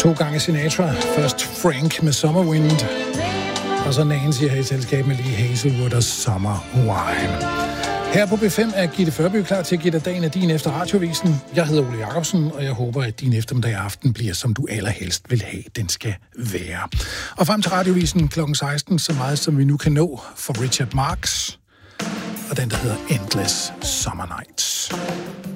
2 gange Sinatra. Først Frank med Summer Wind, og så Nancy her i selskab med Lee Hazelwood og Summer Wine. Her på B5 er Gitte Førby klar til at give dig dagen af din efter radiovisen. Jeg hedder Ole Jacobsen, og jeg håber, at din eftermiddag aften bliver, som du allerhelst vil have, den skal være. Og frem til radiovisen kl. 16, så meget som vi nu kan nå, for Richard Marx, og den, der hedder Endless Summer Nights.